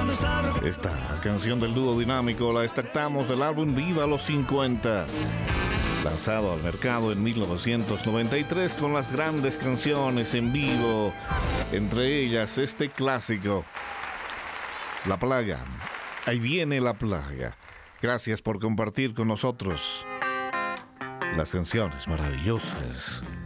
Esta canción del dúo dinámico la extractamos del álbum Viva los 50, lanzado al mercado en 1993 con las grandes canciones en vivo, entre ellas este clásico, La Plaga. Ahí viene la plaga. Gracias por compartir con nosotros las canciones maravillosas